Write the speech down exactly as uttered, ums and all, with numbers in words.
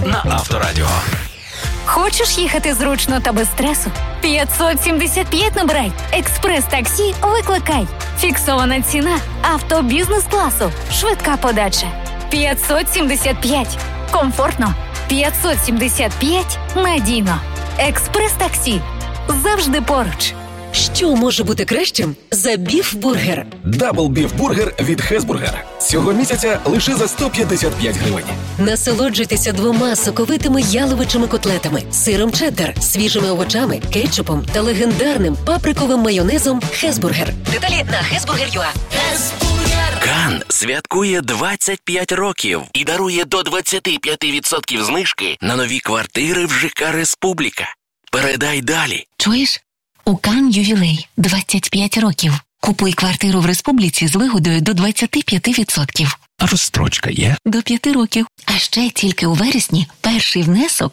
на Авторадіо. Хочеш їхати зручно та без стресу? п'ятсот сімдесят п'ять набирай. Експрес-таксі викликай. Фіксована ціна автобізнес-класу. Швидка подача. п'ятсот сімдесят п'ять. Комфортно. п'ятсот сімдесят п'ять. Надійно. Експрес-таксі. Завжди поруч. Що може бути кращим за біф-бургер? Дабл біф-бургер від Хезбургер. Цього місяця лише за сто п'ятдесят п'ять гривень. Насолоджуйтеся двома соковитими яловичими котлетами, сиром чеддер, свіжими овочами, кетчупом та легендарним паприковим майонезом Хезбургер. Деталі на хезбургер точка ю а. Кан святкує двадцять п'ять років і дарує до двадцять п'ять відсотків знижки на нові квартири в ЖК «Республіка». Передай далі. Чуєш? У Кан ювілей – двадцять п'ять років. Купуй квартиру в Республіці з вигодою до двадцять п'ять відсотків. Розстрочка є? До п'яти років. А ще тільки у вересні перший внесок